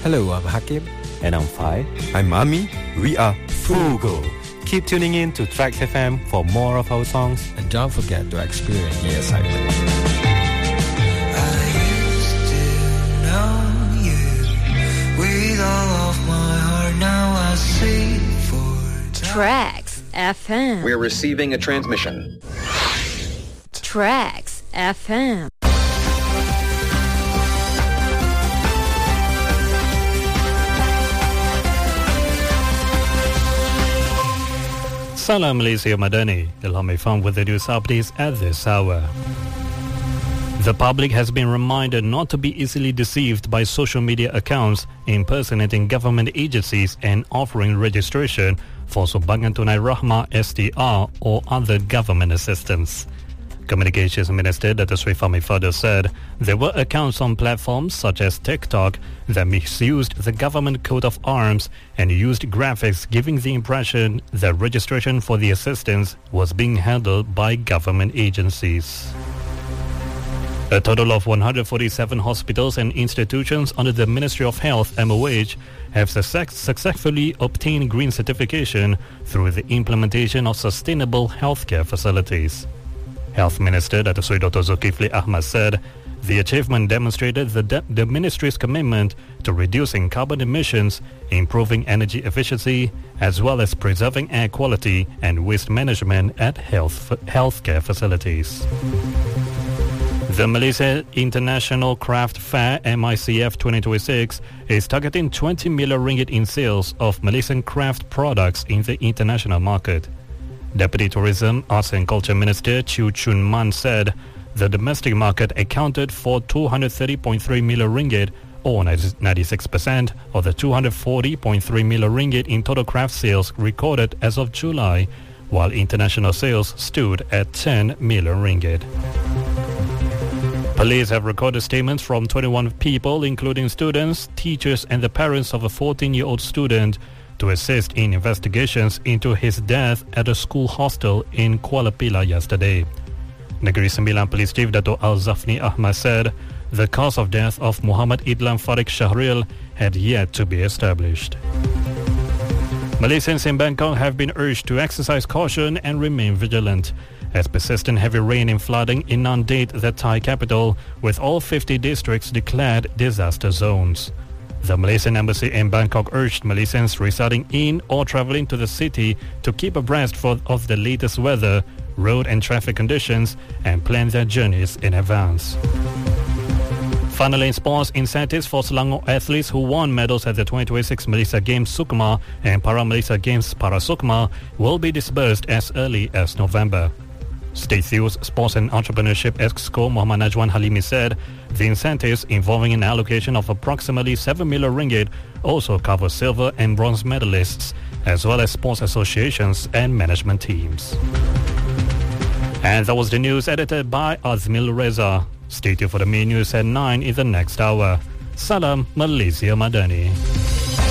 Hello, I'm Hakim. And I'm Fai. I'm Ami. We are Fugo. Keep tuning in to Tracks FM for more of our songs. And don't forget to experience the excitement. I used to know you with all of my heart. Now I see for Tracks FM. We're receiving a transmission. Tracks FM. Salam Malaysia Madani. Ilham Ifan with the news updates at this hour. The public has been reminded not to be easily deceived by social media accounts impersonating government agencies and offering registration for Sumbangan Tunai Rahmah STR or other government assistance. Communications Minister Dr. Sri Fahmi Fadil said there were accounts on platforms such as TikTok that misused the government coat of arms and used graphics giving the impression that registration for the assistance was being handled by government agencies. A total of 147 hospitals and institutions under the Ministry of Health MOH have successfully obtained green certification through the implementation of sustainable healthcare facilities. Health Minister Dr. Sri Dr. Zulkifli Ahmad said the achievement demonstrated the Ministry's commitment to reducing carbon emissions, improving energy efficiency, as well as preserving air quality and waste management at healthcare facilities. The Malaysia International Craft Fair MICF 2026 is targeting 20 million ringgit in sales of Malaysian craft products in the international market. Deputy Tourism, Arts and Culture Minister Chew Chun Man said the domestic market accounted for 230.3 million ringgit or 96% of the 240.3 million ringgit in total craft sales recorded as of July, while international sales stood at 10 million ringgit. Police have recorded statements from 21 people, including students, teachers and the parents of a 14-year-old student, to assist in investigations into his death at a school hostel in Kuala Pilah yesterday. Negeri Sembilan Police Chief Dato' Al-Zafni Ahmad said the cause of death of Muhammad Idlam Farid Shahril had yet to be established. Malaysians in Bangkok have been urged to exercise caution and remain vigilant as persistent heavy rain and flooding inundate the Thai capital, with all 50 districts declared disaster zones. The Malaysian Embassy in Bangkok urged Malaysians residing in or travelling to the city to keep abreast of the latest weather, road and traffic conditions and plan their journeys in advance. Finally, in sports, incentives for Selangor athletes who won medals at the 2026 Malaysia Games Sukma and Para Malaysia Games Para Sukma will be disbursed as early as November. State Youth Sports and Entrepreneurship Exco Muhammad Najwan Halimi said the incentives involving an allocation of approximately 7 million ringgit also cover silver and bronze medalists as well as sports associations and management teams. And that was the news edited by Azmil Reza. Stay tuned for the main news at 9 in the next hour. Salam Malaysia Madani.